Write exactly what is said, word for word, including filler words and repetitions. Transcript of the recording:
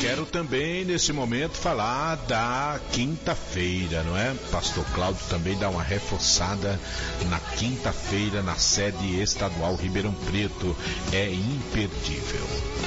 quero também, nesse momento, falar da quinta-feira, não é? Pastor Cláudio também dá uma reforçada na quinta-feira, na sede estadual Ribeirão Preto. É imperdível.